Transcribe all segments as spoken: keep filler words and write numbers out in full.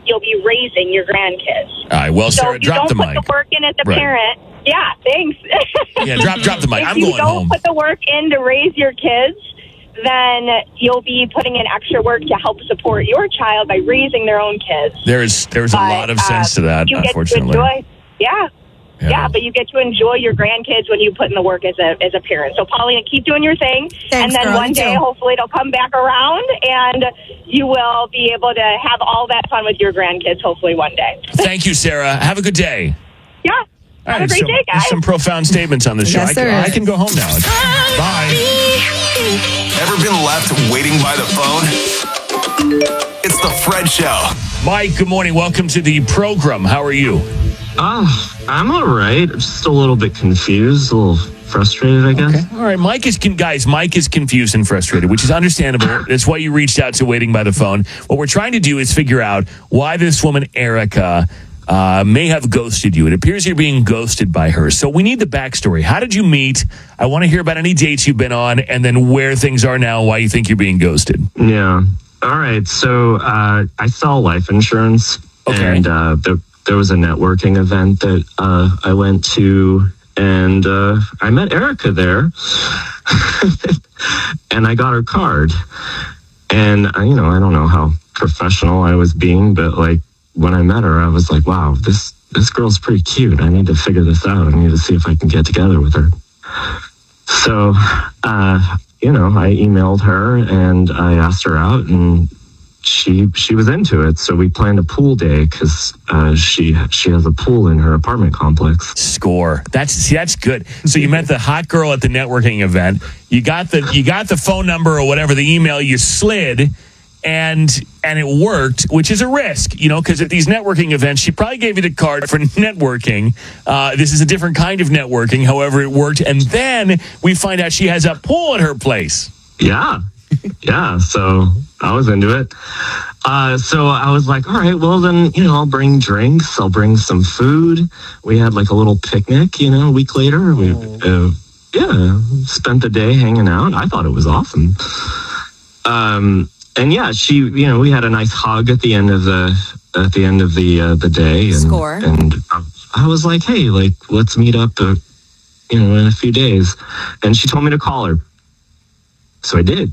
you'll be raising your grandkids. All right, well, so Sarah, if you drop don't the put mic. the work in as a Right. parent, yeah, thanks. Yeah, drop drop the mic. If I'm you going don't home. put the work in to raise your kids, then you'll be putting in extra work to help support your child by raising their own kids. There is there's a But, lot of sense uh, to that, you unfortunately. Get to enjoy, yeah. Yeah. yeah, but you get to enjoy your grandkids when you put in the work as a as a parent. So, Paulina, keep doing your thing, Thanks, and then girl. one You day, too. hopefully, it'll come back around, and you will be able to have all that fun with your grandkids. Hopefully, one day. Thank you, Sarah. Have a good day. Yeah, All have right, a great some, day, guys. Some profound statements on the show. Yes, I, can, there I is. can go home now. Bye. Ever been left waiting by the phone? It's the Fred Show. Mike, good morning. Welcome to the program. How are you? Oh, I'm all right. Just a little bit confused, a little frustrated, I guess. Okay. All right. Mike is, con- guys, Mike is confused and frustrated, which is understandable. That's why you reached out to Waiting by the Phone. What we're trying to do is figure out why this woman, Erica, uh, may have ghosted you. It appears you're being ghosted by her. So we need the backstory. How did you meet? I want to hear about any dates you've been on and then where things are now, why you think you're being ghosted. Yeah. All right. So uh, I sell life insurance, Okay. and uh, there, there was a networking event that uh, I went to, and uh, I met Erica there, and I got her card. And, I, you know, I don't know how professional I was being, but, like, when I met her, I was like, wow, this, this girl's pretty cute. I need to figure this out. I need to see if I can get together with her. So, uh, you know, I emailed her and I asked her out, and she she was into it. So we planned a pool day because uh, she she has a pool in her apartment complex. Score. That's see, that's good. So you met the hot girl at the networking event. You got the you got the phone number or whatever, the email you slid, and and it worked, which is a risk, you know, because at these networking events, she probably gave you the card for networking. Uh, this is a different kind of networking. However, it worked, and then we find out she has a pool at her place. Yeah. Yeah, so I was into it. Uh, so I was like, all right, well, then, you know, I'll bring drinks. I'll bring some food. We had like a little picnic, you know, a week later. We, uh, yeah, spent the day hanging out. I thought it was awesome. Um, and yeah, she, you know, we had a nice hug at the end of the, at the end of the, uh, the day. And, Score. And I was like, hey, like, let's meet up, uh, you know, in a few days. And she told me to call her. So I did.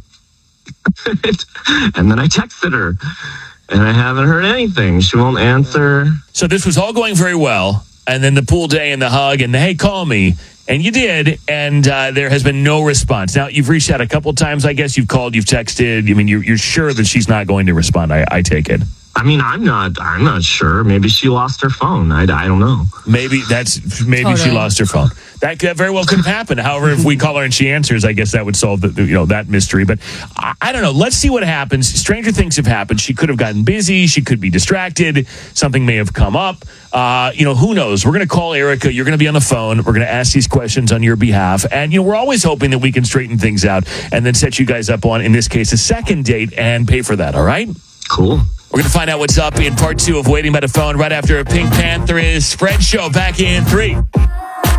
And then I texted her, and I haven't heard anything. She won't answer. So this was all going very well, and then the pool day and the hug and the hey, call me, and you did, and uh, there has been no response. Now you've reached out a couple times. I guess you've called, you've texted. I mean, you're, you're sure that she's not going to respond. I, I take it. I mean, I'm not. I'm not sure. Maybe she lost her phone. I, I don't know. Maybe that's maybe she Totally. lost her phone. That, that very well could have happened. However, if we call her and she answers, I guess that would solve the, the you know that mystery. But I, I don't know. Let's see what happens. Stranger things have happened. She could have gotten busy. She could be distracted. Something may have come up. Uh, you know, who knows? We're going to call Erica. You're going to be on the phone. We're going to ask these questions on your behalf. And you know, we're always hoping that we can straighten things out and then set you guys up on, in this case, a second date and pay for that. All right. Cool. We're going to find out what's up in part two of Waiting by the Phone right after Pink Panther is Fred Show back in three.